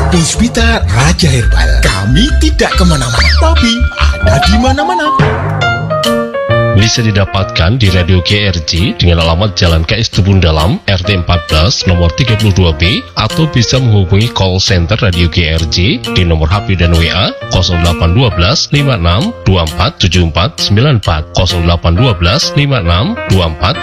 Puspita Raja Herbal. Kami tidak kemana-mana, tapi ada di mana-mana. Bisa didapatkan di Radio GRJ dengan alamat Jalan KS Tubun Dalam, RT 14, nomor 32B, atau bisa menghubungi call center Radio GRJ di nomor HP dan WA 0812 56 24 74 94 0812 56 24